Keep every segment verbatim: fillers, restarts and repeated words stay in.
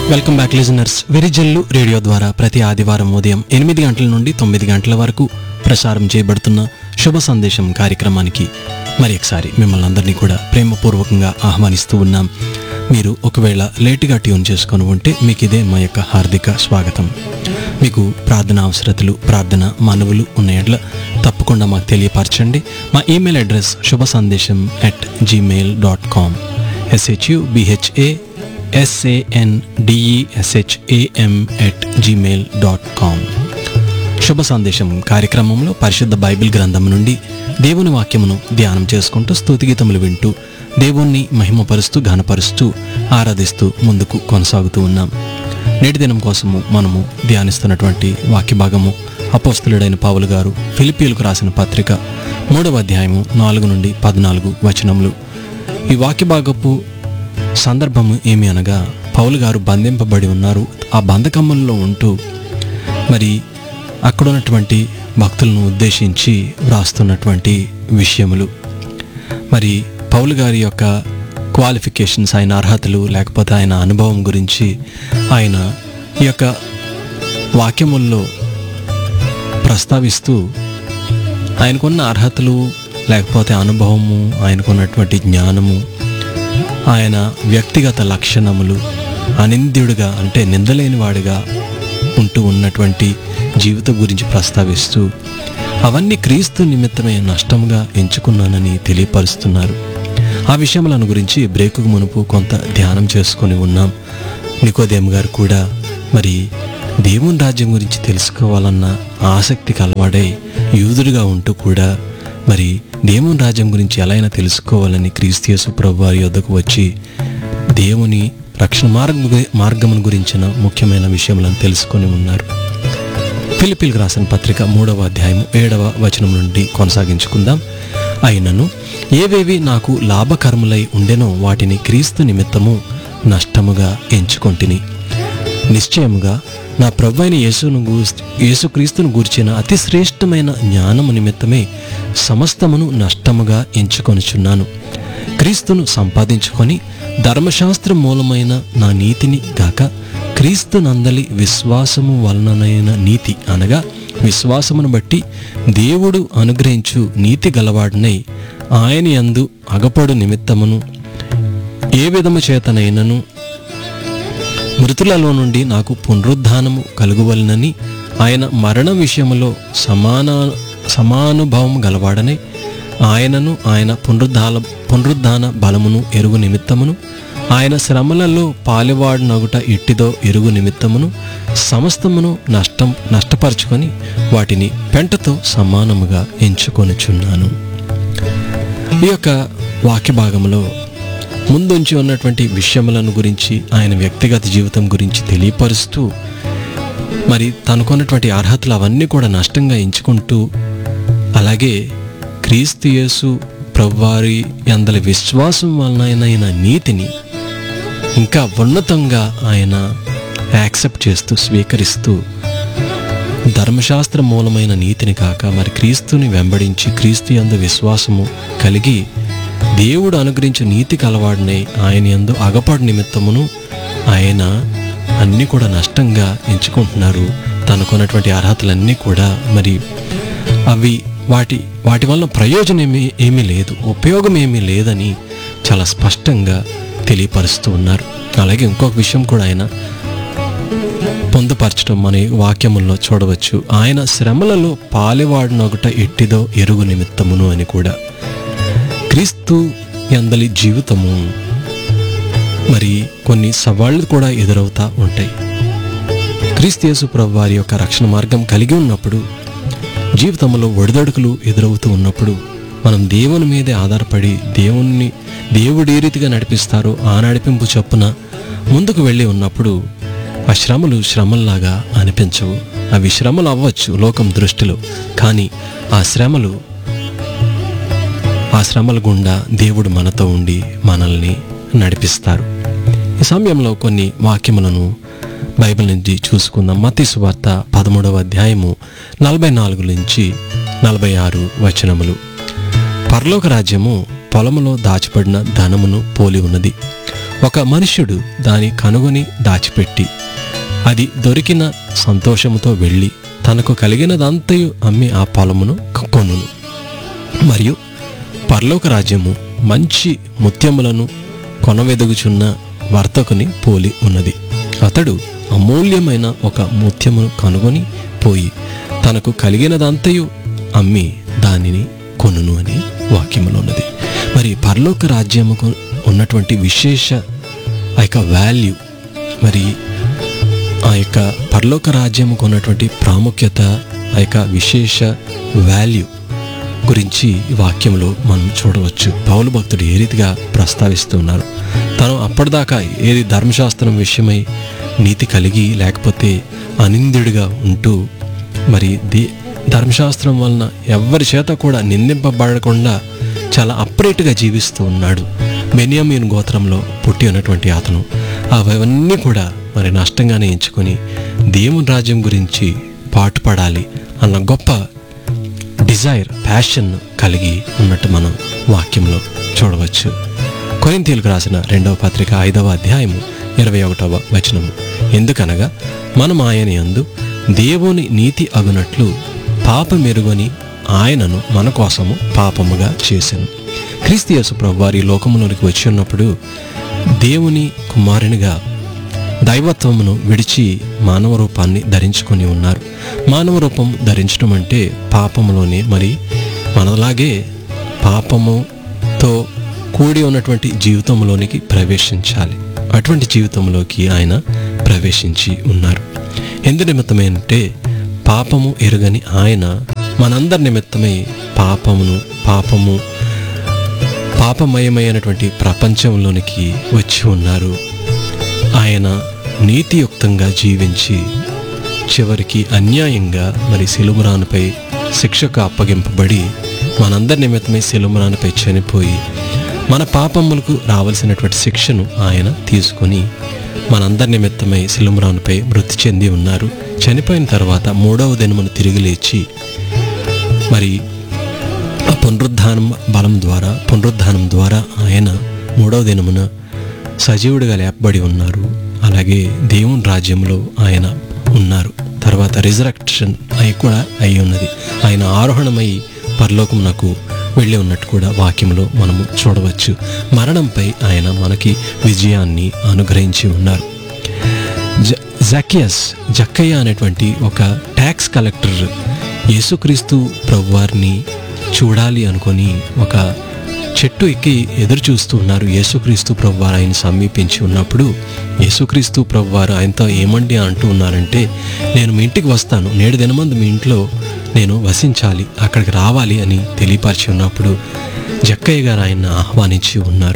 Welcome back listeners. వెరిజల్లు radio ద్వారా ప్రతి ఆదివారం ఉదయం ఎనిమిది గంటల నుండి తొమ్మిది గంటల వరకు ప్రసారం చేయబడుతున్న శుభ సందేశం కార్యక్రమానికి మరి ఒకసారి మిమ్మల్ని అందరినీ కూడా ప్రేమపూర్వకంగా ఆహ్వానిస్తూ ఉన్నాం. మీరు ఒకవేళ లేటుగా ట్యూన్ చేసుకొని ఉంటే మీకు ఇదే మా యొక్క హార్దిక స్వాగతం. మీకు ప్రార్థన అవసరతలు, ప్రార్థన మనవులు ఉన్న ఎడ్ల తప్పకుండా మాకు తెలియపరచండి. మా ఈమెయిల్ అడ్రస్ శుభ సందేశం at Gmail dot com SHU బిహెచ్ఏ ఎస్ఏఎన్డిఈఎస్హెచ్ఏఎం at Gmail dot com. శుభ సందేశం కార్యక్రమంలో పరిశుద్ధ బైబిల్ గ్రంథం నుండి దేవుని వాక్యమును ధ్యానం చేసుకుంటూ స్తుతిగీతములు వింటూ దేవుణ్ణి మహిమపరుస్తూ ఘనపరుస్తూ ఆరాధిస్తూ ముందుకు కొనసాగుతూ ఉన్నాం. నేటి దినం కోసము మనము ధ్యానిస్తున్నటువంటి వాక్య భాగము అపోస్తలుడైన పౌలు గారు ఫిలిప్పీలకు రాసిన పత్రిక మూడవ అధ్యాయము నాలుగు నుండి పద్నాలుగు వచనములు. ఈ వాక్య భాగపు సందర్భము ఏమి అనగా, పౌలు గారు బంధింపబడి ఉన్నారు. ఆ బంధకమ్మల్లో ఉంటూ మరి అక్కడ ఉన్నటువంటి భక్తులను ఉద్దేశించి వ్రాస్తున్నటువంటి విషయములు. మరి పౌలు గారి యొక్క క్వాలిఫికేషన్స్, ఆయన అర్హతలు, లేకపోతే ఆయన అనుభవం గురించి ఆయన ఈ యొక్క వాక్యముల్లో ప్రస్తావిస్తూ ఆయనకున్న అర్హతలు, లేకపోతే అనుభవము, ఆయనకున్నటువంటి జ్ఞానము, ఆయన వ్యక్తిగత లక్షణములు, అనింద్యుడిగా అంటే నిందలేని వాడిగా ఉంటూ ఉన్నటువంటి జీవితం గురించి ప్రస్తావిస్తూ అవన్నీ క్రీస్తు నిమిత్తమే నష్టముగా ఎంచుకున్నానని తెలియపరుస్తున్నారు. ఆ విషయములను గురించి బ్రేకుకు మునుపు కొంత ధ్యానం చేసుకొని ఉన్నాం. నికోదేము గారు కూడా మరి దేవుని రాజ్యం గురించి తెలుసుకోవాలన్న ఆసక్తి కలవాడై యూదుడిగా ఉంటూ కూడా మరి దేవుని రాజ్యం గురించి ఎలా అయినా తెలుసుకోవాలని క్రీస్తు యేసు ప్రభువారి యొద్దకు వచ్చి దేవుని రక్షణ మార్గ మార్గమును గురించిన ముఖ్యమైన విషయములను తెలుసుకొని ఉన్నారు. ఫిలిప్పీలకు రాసిన పత్రిక మూడవ అధ్యాయము ఏడవ వచనం నుండి కొనసాగించుకుందాం. అయినను ఏవేవి నాకు లాభకరములై ఉండెనో వాటిని క్రీస్తు నిమిత్తము నష్టముగా ఎంచుకొంటిని. నిశ్చయముగా నా ప్రభువైన యేసును యేసుక్రీస్తును గూర్చిన అతి శ్రేష్టమైన జ్ఞానము నిమిత్తమే సమస్తమును నష్టముగా ఎంచుకొనుచున్నాను. క్రీస్తును సంపాదించుకొని ధర్మశాస్త్ర మూలమైన నా నీతిని గాక క్రీస్తు నందలి విశ్వాసము వలననైన నీతి అనగా విశ్వాసమును బట్టి దేవుడు అనుగ్రహించు నీతి గలవాడినై ఆయన యందు అగపడు నిమిత్తమును ఏ విధము చేతనైనను మృతులలో నుండి నాకు పునరుద్ధానము కలుగువలనని ఆయన మరణ విషయములో సమాన సమానుభవం గలవాడనై ఆయనను ఆయన పునరుద్ధాన పునరుద్ధాన బలమును ఎరుగు నిమిత్తమును ఆయన శ్రమలలో పాలివాడునగుట ఎట్టిదో ఎరుగు నిమిత్తమును సమస్తమును నష్టం నష్టపరుచుకొని వాటిని పెంటతో సమానముగా ఎంచుకొనుచున్నాను. ఈ యొక్క వాక్య భాగంలో ముందుంచి ఉన్నటువంటి విషయములను గురించి, ఆయన వ్యక్తిగత జీవితం గురించి తెలియపరుస్తూ మరి తనకున్నటువంటి అర్హతలు అవన్నీ కూడా నష్టంగా ఎంచుకుంటూ, అలాగే క్రీస్తు యేసు ప్రభువారి యందలి విశ్వాసం వలన నీతిని ఇంకా ఉన్నతంగా ఆయన యాక్సెప్ట్ చేస్తూ స్వీకరిస్తూ ధర్మశాస్త్ర మూలమైన నీతిని కాక మరి క్రీస్తుని వెంబడించి క్రీస్తు యందు విశ్వాసము కలిగి దేవుడు అనుగ్రహించే నీతి కలవాడినై ఆయన యందు అగపడు నిమిత్తమును ఆయన అన్నీ కూడా నష్టంగా ఎంచుకుంటున్నారు. తనకున్నటువంటి అర్హతలన్నీ కూడా మరి అవి వాటి వాటి వల్ల ప్రయోజనం ఏమీ ఏమీ లేదు, ఉపయోగం ఏమీ లేదని చాలా స్పష్టంగా తెలియపరుస్తూ ఉన్నారు. అలాగే ఇంకొక విషయం కూడా ఆయన పొందుపరచడం మన వాక్యముల్లో చూడవచ్చు. ఆయన శ్రమలలో పాలివాడినొకట ఎట్టిదో ఎరుగు నిమిత్తమును అని కూడా. క్రీస్తు యందలి జీవితము మరి కొన్ని సవాళ్లు కూడా ఎదురవుతూ ఉంటాయి. క్రీస్తు యేసు ప్రభువు వారి యొక్క రక్షణ మార్గం కలిగి ఉన్నప్పుడు, జీవితంలో ఒడిదొడుకులు ఎదురవుతూ ఉన్నప్పుడు మనం దేవుని మీదే ఆధారపడి దేవుణ్ణి దేవుడు ఏ రీతిగా నడిపిస్తారో ఆ నడిపింపు చొప్పున ముందుకు వెళ్ళి ఉన్నప్పుడు ఆ శ్రమలు శ్రమల్లాగా అనిపించవు. అవి శ్రమలు అవ్వచ్చు లోకం దృష్టిలో, కానీ ఆ శ్రమలు ఆ శ్రమల గుండా దేవుడు మనతో ఉండి మనల్ని నడిపిస్తారు. ఈ సమయంలో కొన్ని వాక్యములను బైబిల్ నుంచి చూసుకుందాం. మత్తయి సువార్త పదమూడవ అధ్యాయము నలభై నాలుగు నుంచి నలభై ఆరు వచనములు. పరలోక రాజ్యము పొలములో దాచిపడిన ధనమును పోలి ఉన్నది. ఒక మనుష్యుడు దాని కనుగొని దాచిపెట్టి అది దొరికిన సంతోషముతో వెళ్ళి తనకు కలిగినదంతయు అమ్మి ఆ పొలమును కొనును. మరియు పరలోక రాజ్యము మంచి ముత్యములను కొనవెదుగుచున్న వర్తకుని పోలి ఉన్నది. అతడు అమూల్యమైన ఒక ముత్యమును కనుగొని పోయి తనకు కలిగినదంతయు అమ్మి దానిని కొనును అని వాక్యములో ఉన్నది. మరి పరలోక రాజ్యముకు ఉన్నటువంటి విశేష ఆ యొక్క వాల్యూ, మరి ఆ యొక్క పరలోక రాజ్యముకు ఉన్నటువంటి ప్రాముఖ్యత, ఆ యొక్క విశేష వాల్యూ గురించి వాక్యంలో మనం చూడవచ్చు. పౌలు భక్తుడు ఏ రీతిగా ప్రస్తావిస్తున్నారు. తను అప్పటిదాకా ఏది ధర్మశాస్త్రం విషయమై నీతి కలిగి లేకపోతే అనింద్యుడిగా ఉంటూ మరి దే ధర్మశాస్త్రం వలన ఎవరి చేత కూడా నిందింపబడకుండా చాలా అప్రేట్గా జీవిస్తూ ఉన్నాడు. బెన్యామీను గోత్రంలో పుట్టి ఉన్నటువంటి అతను అవన్నీ కూడా మరి నష్టంగానే ఎంచుకొని దేవుని రాజ్యం గురించి పాటుపడాలి అన్న గొప్ప డిజైర్, ప్యాషన్ కలిగి ఉన్నట్టు మనం వాక్యంలో చూడవచ్చు. కొరింథీయులకు రాసిన రెండవ పత్రిక ఐదవ అధ్యాయము ఇరవై ఒకటవ వచనము, ఎందుకనగా మనం ఆయన యందు దేవుని నీతి అగునట్లు పాపమెరుగని ఆయనను మన కోసము పాపముగా చేసెను. క్రీస్తు యేసు ప్రభువారు ఈ లోకములోనికి వచ్చి ఉన్నప్పుడు దేవుని కుమారునిగా దైవత్వమును విడిచి మానవ రూపాన్ని ధరించుకొని ఉన్నారు. మానవ రూపం ధరించడం అంటే పాపములోనే మరి మనలాగే పాపముతో కూడి ఉన్నటువంటి జీవితంలోనికి ప్రవేశించాలి. అటువంటి జీవితంలోకి ఆయన ప్రవేశించి ఉన్నారు. ఎందు నిమిత్తమేంటే పాపము ఎరుగని ఆయన మనందరి నిమిత్తమై పాపమును పాపము పాపమయమైనటువంటి ప్రపంచంలోనికి వచ్చి ఉన్నారు. ఆయన నీతియుక్తంగా జీవించి చివరికి అన్యాయంగా మరి సిలువరానుపై శిక్షకు అప్పగింపబడి మనందరి నిమిత్తమై సిలువరానుపై చనిపోయి మన పాపములకు రావాల్సినటువంటి శిక్షను ఆయన తీసుకొని మనందరి నిమిత్తమై సిలువరానుపై మృతి చెంది ఉన్నారు. చనిపోయిన తర్వాత మూడవ దినమును తిరిగి లేచి మరి ఆ పునరుద్ధానం బలం ద్వారా పునరుద్ధానం ద్వారా ఆయన మూడవ దినమున సజీవుడిగా లేపబడి ఉన్నారు. అలాగే దేవుని రాజ్యంలో ఆయన ఉన్నారు. తర్వాత రిజరక్షన్ అయి కూడా అయి ఉన్నది. ఆయన ఆరోహణమై పరలోకమునకు వెళ్ళి ఉన్నట్టు కూడా వాక్యంలో మనము చూడవచ్చు. మరణంపై ఆయన మనకి విజయాన్ని అనుగ్రహించి ఉన్నారు. జ జకియస్ జక్కయ్య అనేటువంటి ఒక ట్యాక్స్ కలెక్టర్ యేసుక్రీస్తు ప్రభువారిని చూడాలి అనుకొని ఒక చెట్టు ఎక్కి ఎదురు చూస్తూ ఉన్నారు. యేసుక్రీస్తు ప్రభువారు ఆయన సమీపించి ఉన్నప్పుడు యేసుక్రీస్తు ప్రభువారు ఆయనతో ఏమండి అంటూ ఉన్నారంటే, నేను మీ ఇంటికి వస్తాను, నేడు దినమందు మీ ఇంట్లో నేను వసించాలి, అక్కడికి రావాలి అని తెలియపరిచి ఉన్నప్పుడు జక్కయ్య గారు ఆయన్ని ఆహ్వానించి ఉన్నారు.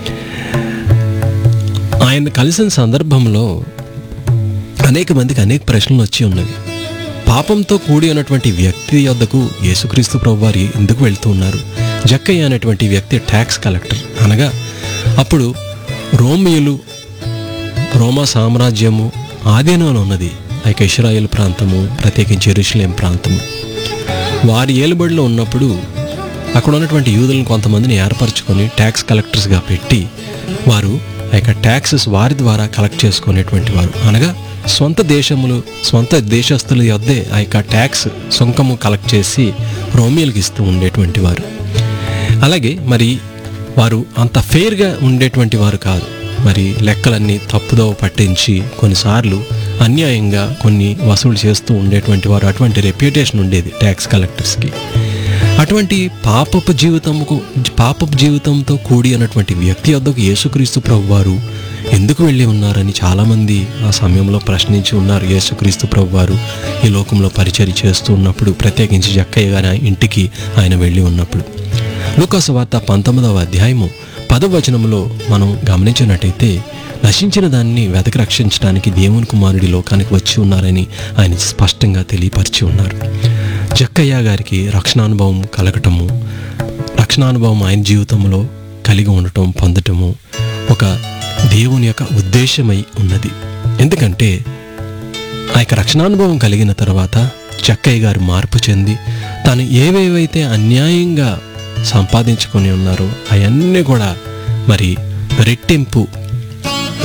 ఆయన కలిసిన సందర్భంలో అనేక మందికి అనేక ప్రశ్నలు వచ్చి ఉన్నవి. పాపంతో కూడి ఉన్నటువంటి వ్యక్తి వద్దకు యేసుక్రీస్తు ప్రభువారు ఎందుకు వెళ్తూ ఉన్నారు? జక్కయ్య అనేటువంటి వ్యక్తి ట్యాక్స్ కలెక్టర్, అనగా అప్పుడు రోమియులు రోమా సామ్రాజ్యము ఆధీనంలో ఉన్నది. ఆ యొక్క ఇశ్రాయేల్ ప్రాంతము, ప్రత్యేకించి యెరూషలేం ప్రాంతము వారి ఏలుబడిలో ఉన్నప్పుడు అక్కడ ఉన్నటువంటి యూదులను కొంతమందిని ఏర్పరచుకొని ట్యాక్స్ కలెక్టర్స్గా పెట్టి వారు ఆ యొక్క ట్యాక్సెస్ వారి ద్వారా కలెక్ట్ చేసుకునేటువంటి వారు, అనగా సొంత దేశములు సొంత దేశస్తుల యొద్దే ఆ యొక్క ట్యాక్స్ సుంకము కలెక్ట్ చేసి రోమియోలకు ఇస్తూ ఉండేటువంటి వారు. అలాగే మరి వారు అంత ఫెయిర్గా ఉండేటువంటి వారు కాదు. మరి లెక్కలన్నీ తప్పుదోవ పట్టించి కొన్నిసార్లు అన్యాయంగా కొన్ని వసూలు చేస్తూ ఉండేటువంటి వారు. అటువంటి రెప్యుటేషన్ ఉండేది ట్యాక్స్ కలెక్టర్స్కి. అటువంటి పాపపు జీవితముకు పాపపు జీవితంతో కూడి అన్నటువంటి వ్యక్తి వద్దకు యేసుక్రీస్తు ప్రభువారు ఎందుకు వెళ్ళి ఉన్నారని చాలామంది ఆ సమయంలో ప్రశ్నించి ఉన్నారు. యేసుక్రీస్తు ప్రభువారు ఈ లోకంలో పరిచర్య చేస్తూ ఉన్నప్పుడు, ప్రత్యేకించి జక్కయ్య గారి ఇంటికి ఆయన వెళ్ళి ఉన్నప్పుడు. లూకా సువార్త పంతొమ్మిదవ అధ్యాయము పదవ వచనంలో మనం గమనించినట్టయితే, నశించిన దాన్ని వెతకి రక్షించడానికి దేవుని కుమారుడి లోకానికి వచ్చి ఉన్నారని ఆయన స్పష్టంగా తెలియపరిచి ఉన్నారు. జక్కయ్య గారికి రక్షణానుభవం కలగటము, రక్షణానుభవం ఆయన జీవితంలో కలిగి ఉండటం, పొందటము ఒక దేవుని యొక్క ఉద్దేశమై ఉన్నది. ఎందుకంటే ఆ యొక్క రక్షణానుభవం కలిగిన తర్వాత జక్కయ్య గారు మార్పు చెంది తాను ఏవేవైతే అన్యాయంగా సంపాదించుకొని ఉన్నారో అవన్నీ కూడా మరి రెట్టింపు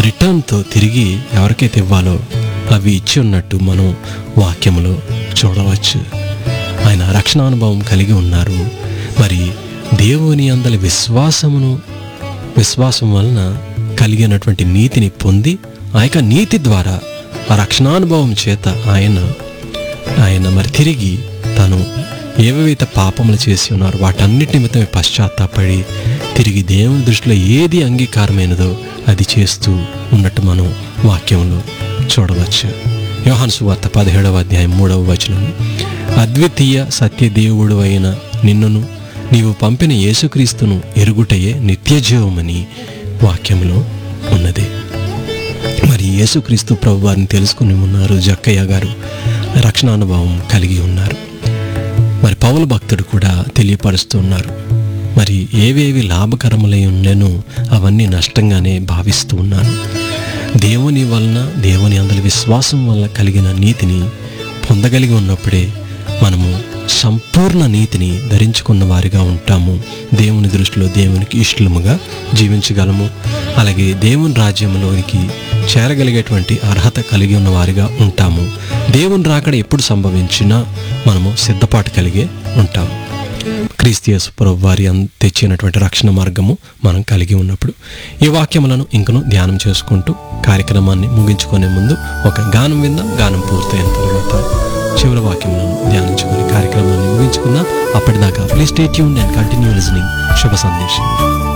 రిటర్న్తో తిరిగి ఎవరికైతే ఇవ్వాలో అవి ఇచ్చి ఉన్నట్టు మనం వాక్యములో చూడవచ్చు. ఆయన రక్షణానుభవం కలిగి ఉన్నారు. మరి దేవుని అందలి విశ్వాసమును విశ్వాసం వలన కలిగినటువంటి నీతిని పొంది ఆ యొక్క నీతి ద్వారా ఆ రక్షణానుభవం చేత ఆయన ఆయన మరి తిరిగి తను ఏవైతే పాపములు చేసి ఉన్నారో వాటన్నిటి నిమిత్తమే పశ్చాత్తాపడి తిరిగి దేవుని దృష్టిలో ఏది అంగీకారమైనదో అది చేస్తూ ఉన్నట్టు మనం వాక్యంలో చూడవచ్చు. యోహాను సువార్త పదిహేడవ అధ్యాయం మూడవ వచనం, అద్వితీయ సత్యదేవుడు అయిన నిన్నును నీవు పంపిన యేసుక్రీస్తును ఎరుగుటయే నిత్యజీవమని వాక్యంలో ఉన్నది. మరి యేసుక్రీస్తు ప్రభు వారిని తెలుసుకుని ఉన్నారు. జక్కయ్య గారు రక్షణానుభవం కలిగి ఉన్నారు. మరి పౌలు భక్తుడు కూడా తెలియపరుస్తూ ఉన్నారు. మరి ఏవేవి లాభకరములై ఉండేనో అవన్నీ నష్టంగానే భావిస్తూ ఉన్నాను. దేవుని వలన దేవుని అందరి విశ్వాసం వల్ల కలిగిన నీతిని పొందగలిగి ఉన్నప్పుడే మనము సంపూర్ణ నీతిని ధరించుకున్న వారిగా ఉంటాము. దేవుని దృష్టిలో దేవునికి ఇష్టముగా జీవించగలము. అలాగే దేవుని రాజ్యంలోనికి చేరగలిగేటువంటి అర్హత కలిగి ఉన్న వారిగా ఉంటాము. దేవుని రాకడ ఎప్పుడు సంభవించినా మనము సిద్ధపాటు కలిగే ఉంటాము. క్రీస్తు యేసు ప్రభు వారి తెచ్చినటువంటి రక్షణ మార్గము మనం కలిగి ఉన్నప్పుడు ఈ వాక్యములను ఇంకను ధ్యానం చేసుకుంటూ కార్యక్రమాన్ని ముగించుకునే ముందు ఒక గానం విందాం. గానం పూర్తయిన తర్వాత చివరి వాక్యములను ధ్యానించుకుని కార్యక్రమాన్ని ముగించుకుందాం. అప్పటిదాకా please stay tuned and continue listening. శుభ సందేశం.